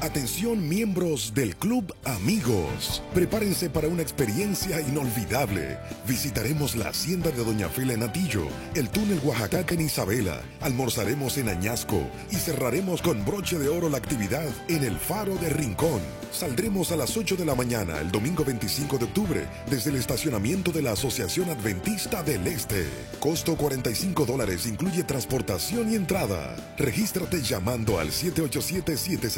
Atención miembros del Club Amigos. Prepárense para una experiencia inolvidable. Visitaremos la hacienda de Doña Fela en Atillo, el túnel Oaxaca en Isabela, almorzaremos en Añasco y cerraremos con broche de oro la actividad en el Faro de Rincón. Saldremos a las 8 de la mañana el domingo 25 de octubre desde el estacionamiento de la Asociación Adventista del Este. Costo $45, incluye transportación y entrada. Regístrate llamando al 787-7